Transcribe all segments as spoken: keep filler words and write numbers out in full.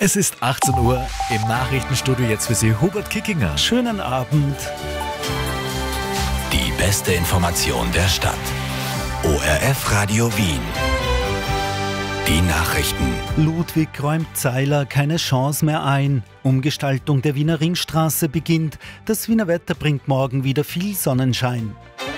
Es ist achtzehn Uhr, im Nachrichtenstudio jetzt für Sie Hubert Kickinger. Schönen Abend. Die beste Information der Stadt. O R F Radio Wien. Die Nachrichten. Ludwig räumt Zeiler keine Chance mehr ein. Umgestaltung der Wiener Ringstraße beginnt. Das Wiener Wetter bringt morgen wieder viel Sonnenschein.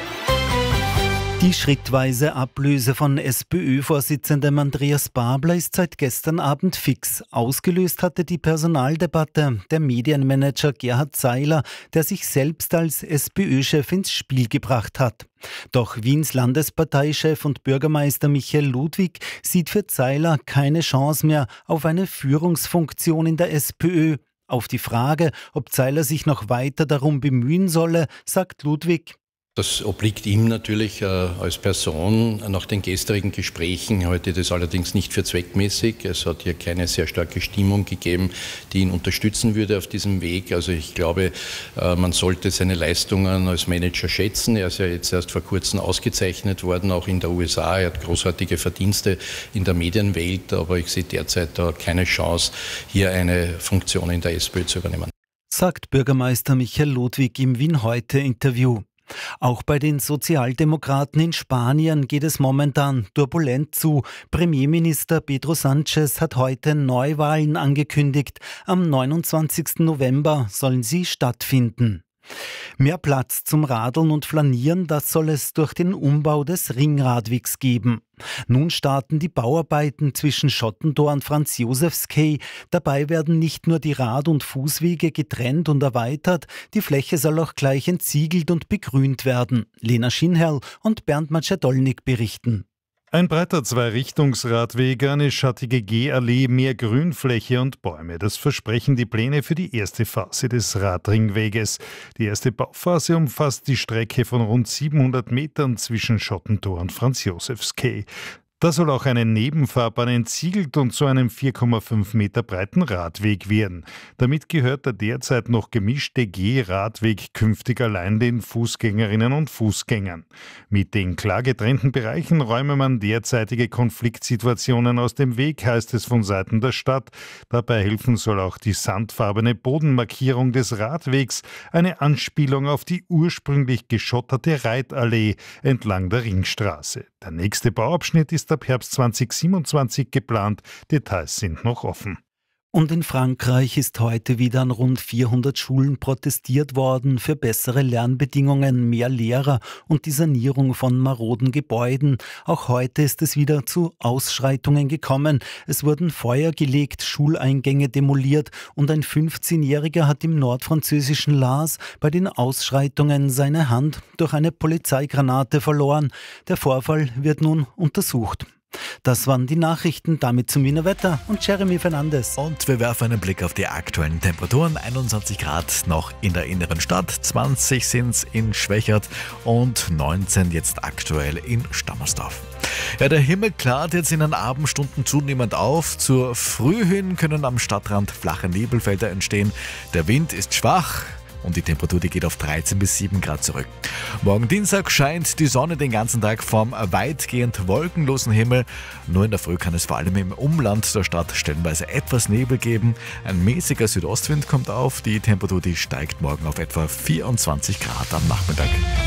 Die schrittweise Ablöse von SPÖ-Vorsitzendem Andreas Babler ist seit gestern Abend fix. Ausgelöst hatte die Personaldebatte der Medienmanager Gerhard Zeiler, der sich selbst als SPÖ-Chef ins Spiel gebracht hat. Doch Wiens Landesparteichef und Bürgermeister Michael Ludwig sieht für Zeiler keine Chance mehr auf eine Führungsfunktion in der SPÖ. Auf die Frage, ob Zeiler sich noch weiter darum bemühen solle, sagt Ludwig: Das obliegt ihm natürlich äh, als Person. Nach den gestrigen Gesprächen halte ich das allerdings nicht für zweckmäßig. Es hat hier keine sehr starke Stimmung gegeben, die ihn unterstützen würde auf diesem Weg. Also ich glaube, äh, man sollte seine Leistungen als Manager schätzen. Er ist ja jetzt erst vor kurzem ausgezeichnet worden, auch in der U S A. Er hat großartige Verdienste in der Medienwelt, aber ich sehe derzeit da keine Chance, hier eine Funktion in der SPÖ zu übernehmen. Sagt Bürgermeister Michael Ludwig im Wien-Heute-Interview. Auch bei den Sozialdemokraten in Spanien geht es momentan turbulent zu. Premierminister Pedro Sánchez hat heute Neuwahlen angekündigt. Am neunundzwanzigsten November sollen sie stattfinden. Mehr Platz zum Radeln und Flanieren, das soll es durch den Umbau des Ringradwegs geben. Nun starten die Bauarbeiten zwischen Schottentor und Franz-Josefs-Quai. Dabei werden nicht nur die Rad- und Fußwege getrennt und erweitert, die Fläche soll auch gleich entsiegelt und begrünt werden. Lena Schinherl und Bernd Macedolnik berichten. Ein breiter Zwei-Richtungsradweg, eine schattige Gehallee, mehr Grünfläche und Bäume. Das versprechen die Pläne für die erste Phase des Radringweges. Die erste Bauphase umfasst die Strecke von rund siebenhundert Metern zwischen Schottentor und Franz-Josefs-Quai. Da soll auch eine Nebenfahrbahn entsiegelt und zu einem vier Komma fünf Meter breiten Radweg werden. Damit gehört der derzeit noch gemischte Geh-Radweg künftig allein den Fußgängerinnen und Fußgängern. Mit den klar getrennten Bereichen räume man derzeitige Konfliktsituationen aus dem Weg, heißt es von Seiten der Stadt. Dabei helfen soll auch die sandfarbene Bodenmarkierung des Radwegs, eine Anspielung auf die ursprünglich geschotterte Reitallee entlang der Ringstraße. Der nächste Bauabschnitt ist ab Herbst zweitausendsiebenundzwanzig geplant. Details sind noch offen. Und in Frankreich ist heute wieder an rund vierhundert Schulen protestiert worden für bessere Lernbedingungen, mehr Lehrer und die Sanierung von maroden Gebäuden. Auch heute ist es wieder zu Ausschreitungen gekommen. Es wurden Feuer gelegt, Schuleingänge demoliert und ein fünfzehnjähriger hat im nordfranzösischen Lars bei den Ausschreitungen seine Hand durch eine Polizeigranate verloren. Der Vorfall wird nun untersucht. Das waren die Nachrichten, damit zum Wiener Wetter und Jeremy Fernandes. Und wir werfen einen Blick auf die aktuellen Temperaturen. einundzwanzig Grad noch in der inneren Stadt, zwanzig sind es in Schwächert und neunzehn jetzt aktuell in Stammersdorf. Ja, der Himmel klart jetzt in den Abendstunden zunehmend auf. Zur Früh hin können am Stadtrand flache Nebelfelder entstehen. Der Wind ist schwach. Und die Temperatur, die geht auf dreizehn bis sieben Grad zurück. Morgen Dienstag scheint die Sonne den ganzen Tag vom weitgehend wolkenlosen Himmel. Nur in der Früh kann es vor allem im Umland der Stadt stellenweise etwas Nebel geben. Ein mäßiger Südostwind kommt auf. Die Temperatur, die steigt morgen auf etwa vierundzwanzig Grad am Nachmittag.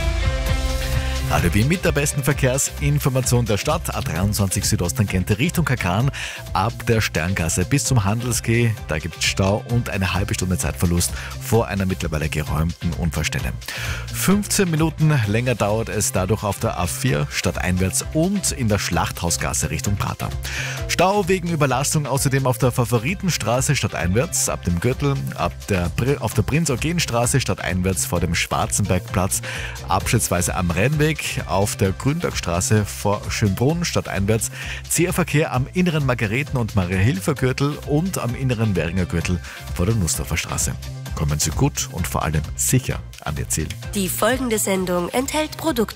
Radio Wien mit der besten Verkehrsinformation der Stadt. A dreiundzwanzig Südosttangente Richtung Kakan. Ab der Sterngasse bis zum Handelsquai. Da gibt es Stau und eine halbe Stunde Zeitverlust vor einer mittlerweile geräumten Unfallstelle. fünfzehn Minuten länger dauert es dadurch auf der A vier stadteinwärts und in der Schlachthausgasse Richtung Prater. Stau wegen Überlastung außerdem auf der Favoritenstraße stadteinwärts ab dem Gürtel, ab der, auf der Prinz-Eugen-Straße stadteinwärts vor dem Schwarzenbergplatz, abschnittsweise am Rennweg, auf der Grünbergstraße vor Schönbrunn stadteinwärts, zäher Verkehr am inneren Margareten- und Maria-Hilfer-Gürtel und am inneren Währinger Gürtel vor der Nussdorfer Straße. Kommen Sie gut und vor allem sicher an Ihr Ziel. Die folgende Sendung enthält Produkte